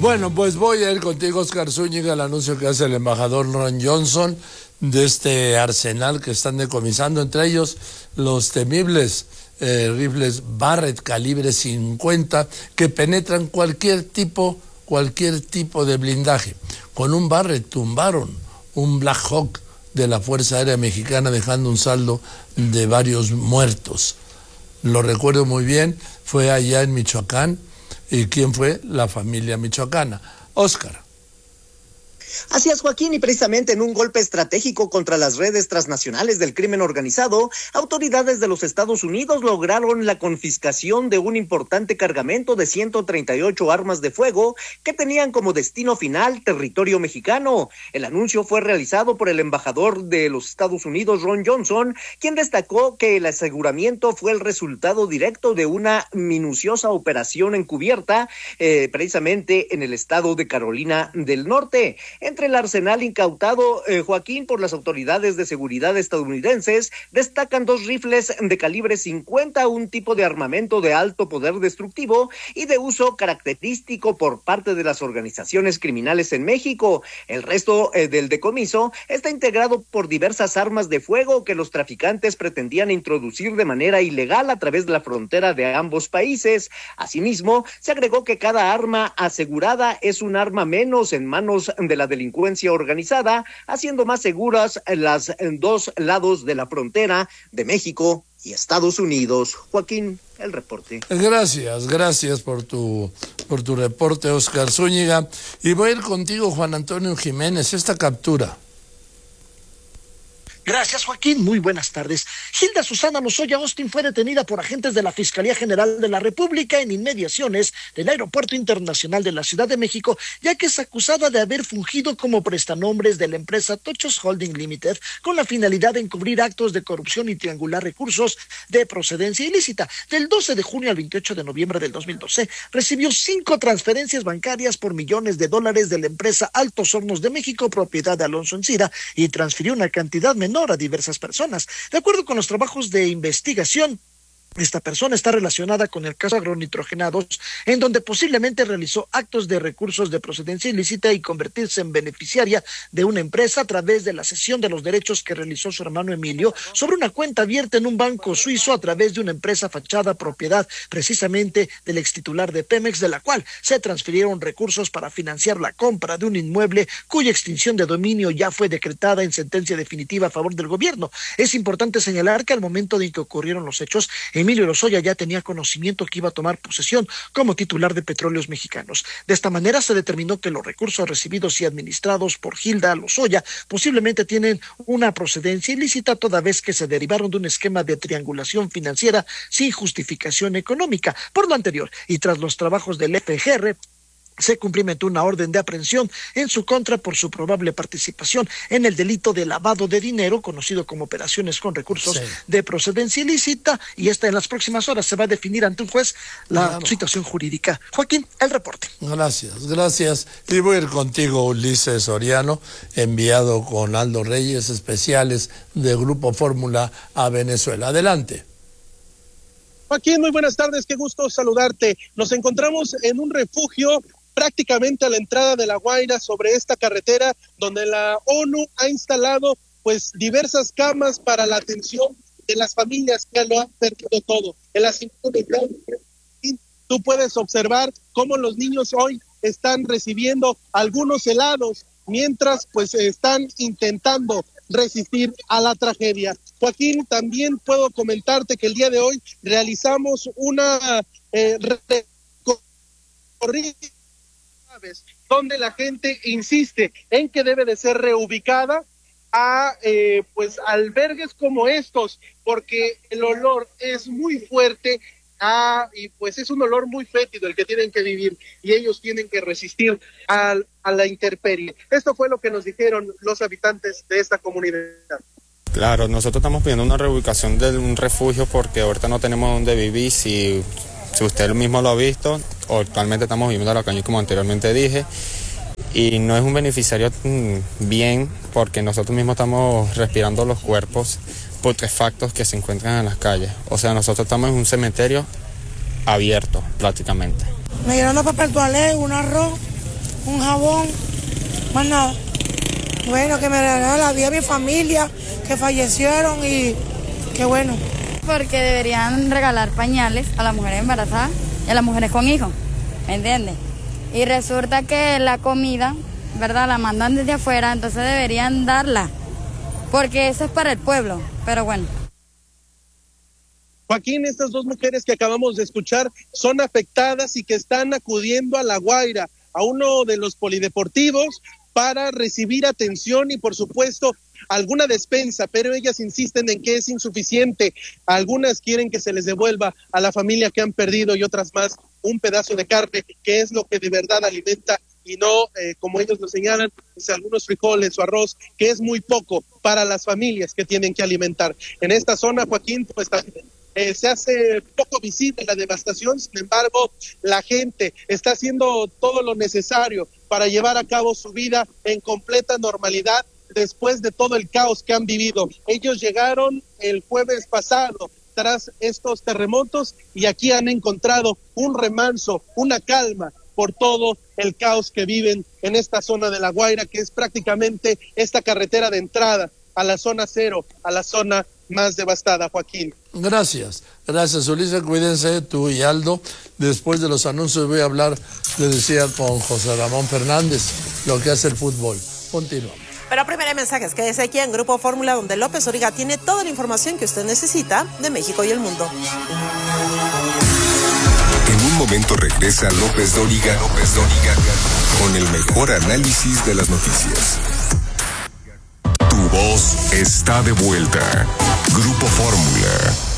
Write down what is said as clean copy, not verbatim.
Bueno, pues voy a ir contigo, Oscar Zúñiga, al anuncio que hace el embajador Ron Johnson de este arsenal que están decomisando, entre ellos los temibles rifles Barrett calibre 50 que penetran cualquier tipo de blindaje. Con un Barrett tumbaron un Black Hawk de la Fuerza Aérea Mexicana, dejando un saldo de varios muertos. Lo recuerdo muy bien, fue allá en Michoacán. ¿Y quién fue? La familia michoacana. Oscar. Así es, Joaquín, y precisamente en un golpe estratégico contra las redes transnacionales del crimen organizado, autoridades de los Estados Unidos lograron la confiscación de un importante cargamento de 138 armas de fuego que tenían como destino final territorio mexicano. El anuncio fue realizado por el embajador de los Estados Unidos, Ron Johnson, quien destacó que el aseguramiento fue el resultado directo de una minuciosa operación encubierta, precisamente en el estado de Carolina del Norte. Entre el arsenal incautado, Joaquín, por las autoridades de seguridad estadounidenses, destacan 2 rifles de calibre 50, un tipo de armamento de alto poder destructivo y de uso característico por parte de las organizaciones criminales en México. El resto del decomiso está integrado por diversas armas de fuego que los traficantes pretendían introducir de manera ilegal a través de la frontera de ambos países. Asimismo, se agregó que cada arma asegurada es un arma menos en manos de la delincuencia organizada, haciendo más seguras las 2 lados de la frontera de México y Estados Unidos. Joaquín, el reporte. Gracias por tu reporte, Oscar Zúñiga. Y voy a ir contigo, Juan Antonio Jiménez, esta captura. Gracias, Joaquín. Muy buenas tardes. Hilda Susana Lozoya Austin fue detenida por agentes de la Fiscalía General de la República en inmediaciones del Aeropuerto Internacional de la Ciudad de México, ya que es acusada de haber fungido como prestanombres de la empresa Tochos Holding Limited con la finalidad de encubrir actos de corrupción y triangular recursos de procedencia ilícita. Del 12 de junio al 28 de noviembre del 2012, recibió 5 transferencias bancarias por millones de dólares de la empresa Altos Hornos de México, propiedad de Alonso Encira, y transfirió una cantidad menor a diversas personas. De acuerdo con los trabajos de investigación, esta persona está relacionada con el caso agronitrogenados, en donde posiblemente realizó actos de recursos de procedencia ilícita y convertirse en beneficiaria de una empresa a través de la cesión de los derechos que realizó su hermano Emilio sobre una cuenta abierta en un banco suizo a través de una empresa fachada propiedad precisamente del extitular de Pemex, de la cual se transfirieron recursos para financiar la compra de un inmueble cuya extinción de dominio ya fue decretada en sentencia definitiva a favor del gobierno. Es importante señalar que al momento de que ocurrieron los hechos, Emilio Lozoya ya tenía conocimiento que iba a tomar posesión como titular de Petróleos Mexicanos. De esta manera se determinó que los recursos recibidos y administrados por Hilda Lozoya posiblemente tienen una procedencia ilícita, toda vez que se derivaron de un esquema de triangulación financiera sin justificación económica. Por lo anterior, y tras los trabajos del FGR, se cumplimentó una orden de aprehensión en su contra por su probable participación en el delito de lavado de dinero, conocido como operaciones con recursos de procedencia ilícita, y esta en las próximas horas se va a definir ante un juez la situación jurídica. Joaquín, el reporte. Gracias. Y voy a ir contigo, Ulises Soriano, enviado con Aldo Reyes, especiales de Grupo Fórmula a Venezuela. Adelante. Joaquín, muy buenas tardes, qué gusto saludarte. Nos encontramos en un refugio prácticamente a la entrada de La Guaira, sobre esta carretera donde la ONU ha instalado pues diversas camas para la atención de las familias que lo han perdido todo. En la tú puedes observar cómo los niños hoy están recibiendo algunos helados mientras pues están intentando resistir a la tragedia. Joaquín, también puedo comentarte que el día de hoy realizamos una recorrida donde la gente insiste en que debe de ser reubicada a pues albergues como estos, porque el olor es muy fuerte y pues es un olor muy fétido el que tienen que vivir, y ellos tienen que resistir a la intemperie. Esto fue lo que nos dijeron los habitantes de esta comunidad. Claro, nosotros estamos pidiendo una reubicación de un refugio porque ahorita no tenemos dónde vivir. Si usted mismo lo ha visto, actualmente estamos viviendo en la calle, como anteriormente dije, y no es un beneficiario bien, porque nosotros mismos estamos respirando los cuerpos putrefactos que se encuentran en las calles. O sea, nosotros estamos en un cementerio abierto prácticamente. Me dieron papel toalé, un arroz un jabón, más nada. Bueno, que me regalen la vida a mi familia, que fallecieron y que bueno. Porque deberían regalar pañales a las mujeres embarazadas y a las mujeres con hijos, ¿me entiendes? Y resulta que la comida, ¿verdad?, la mandan desde afuera, entonces deberían darla, porque eso es para el pueblo, pero bueno. Joaquín, estas dos mujeres que acabamos de escuchar son afectadas y que están acudiendo a La Guaira, a uno de los polideportivos, para recibir atención y, por supuesto, alguna despensa, pero ellas insisten en que es insuficiente. Algunas quieren que se les devuelva a la familia que han perdido y otras más un pedazo de carne, que es lo que de verdad alimenta y no, como ellos lo señalan, pues, algunos frijoles o arroz, que es muy poco para las familias que tienen que alimentar. En esta zona, Joaquín, pues también se hace poco visible la devastación, sin embargo, la gente está haciendo todo lo necesario para llevar a cabo su vida en completa normalidad después de todo el caos que han vivido. Ellos llegaron el jueves pasado tras estos terremotos y aquí han encontrado un remanso, una calma por todo el caos que viven en esta zona de La Guaira, que es prácticamente esta carretera de entrada a la zona cero, a la zona más devastada, Joaquín. Gracias, Ulises, cuídense tú y Aldo. Después de los anuncios voy a hablar, les decía, con José Ramón Fernández, lo que hace el fútbol. Continuamos. Pero primero hay mensajes, quédese aquí en Grupo Fórmula, donde López Dóriga tiene toda la información que usted necesita de México y el mundo. En un momento regresa López Dóriga con el mejor análisis de las noticias. Tu voz está de vuelta. Grupo Fórmula.